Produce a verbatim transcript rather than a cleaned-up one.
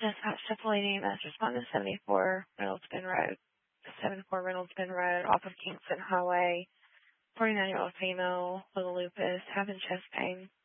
Dispatch to Palladium as respondent seventy-four Reynolds Bend Road. seventy-four Reynolds Bend Road off of Kingston Highway. forty-nine-year-old female with lupus, having chest pain.